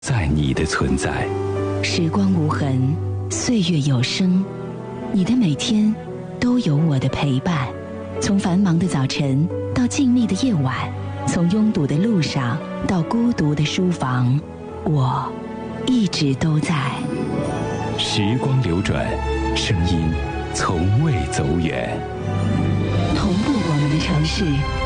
在你的存在。 时光无痕，岁月有声，你的每天都有我的陪伴。从繁忙的早晨到静谧的夜晚，从拥堵的路上到孤独的书房，我一直都在。 时光流转，声音从未走远。 同步我们的城市。